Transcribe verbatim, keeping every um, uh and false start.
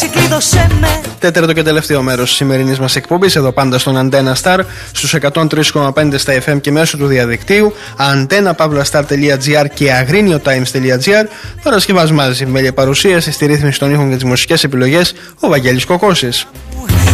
ξεκλείδωσέ με. Τέταρτο και τελευταίο μέρος της σημερινής μας εκπομπής, εδώ πάντα στον Antenna Star, στους εκατόν τρία κόμμα πέντε στα εφ εμ και μέσω του διαδικτύου, antennapavlastar.gr και agriniotimes.gr. Παρασκευάς μαζί με παρουσίαση στη ρύθμιση των ήχων και τις μουσικές επιλογές ο Βαγγέλης Κοκώσης.